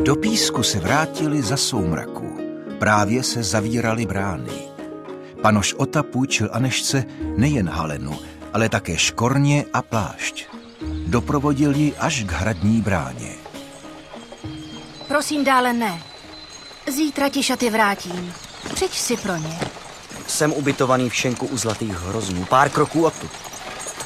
Do Písku se vrátili za soumraku. Právě se zavíraly brány. Panoš Ota půjčil Anežce nejen halenu, ale také škorně a plášť. Doprovodil ji až k hradní bráně. Prosím, dále ne. Zítra ti šaty vrátím. Přijď si pro ně. Jsem ubytovaný v šenku u Zlatých hroznů, pár kroků odtud.